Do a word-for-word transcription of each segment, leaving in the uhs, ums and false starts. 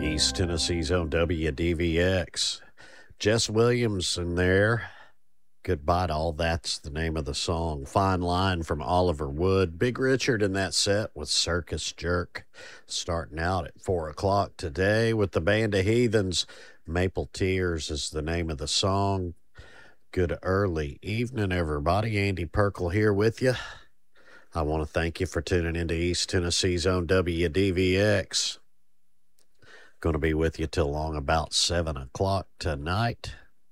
East Tennessee's own W D V X. Jess Williams in there. Goodbye to All That's the name of the song. Fine Line from Oliver Wood. Big Richard in that set with Circus Jerk. Starting out at four o'clock today with the Band of Heathens. Maple Tears is the name of the song. Good early evening, everybody. Andy Perkle here with you. I want to thank you for tuning into East Tennessee's own W D V X. Going to be with you till long about seven o'clock tonight.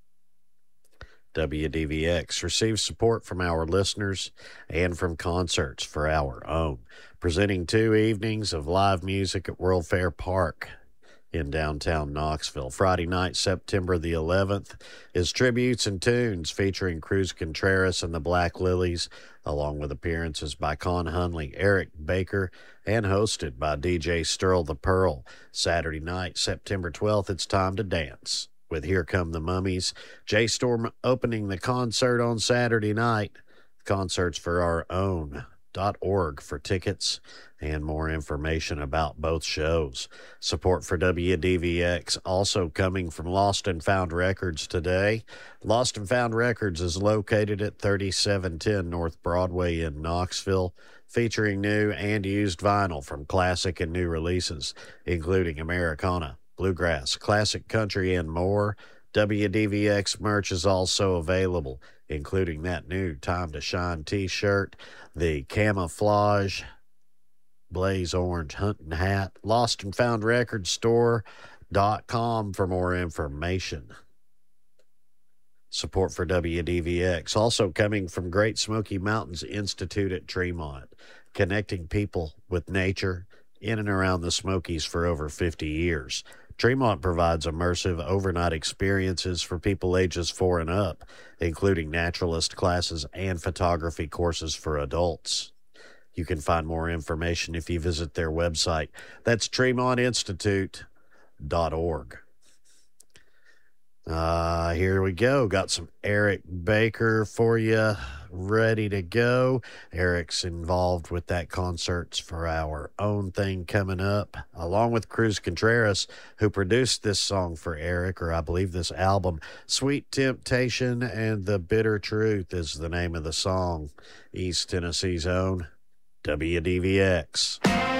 W D V X receives support from our listeners and from concerts for our own. Presenting two evenings of live music at World Fair Park in downtown Knoxville. Friday night, September the eleventh, is Tributes and Tunes featuring Cruz Contreras and the Black Lilies, along with appearances by Con Hunley, Eric Baker, and hosted by D J Sturl the Pearl. Saturday night, September twelfth, it's time to dance with Here Come the Mummies. Jay Storm opening the concert on Saturday night. Concerts for our own. Dot org for tickets and more information about both shows. Support for W D V X also coming from Lost and Found Records today. Lost and Found Records is located at thirty-seven ten North Broadway in Knoxville, featuring new and used vinyl from classic and new releases, including Americana, bluegrass, classic country, and more. W D V X merch is also available, including that new Time to Shine t-shirt, the camouflage blaze orange hunting hat. Lost and Found Record Store dot com for more information. Support for W D V X also coming from Great Smoky Mountains Institute at Tremont, connecting people with nature in and around the Smokies for over fifty years. Tremont provides immersive overnight experiences for people ages four and up, including naturalist classes and photography courses for adults. You can find more information if you visit their website. That's Tremont Institute dot org. Uh, here we go. Got some Eric Baker for you ready to go. Eric's involved with that Concerts for Our Own thing coming up, along with Cruz Contreras, who produced this song for Eric, or I believe this album. Sweet Temptation and the Bitter Truth is the name of the song. East Tennessee's own W D V X.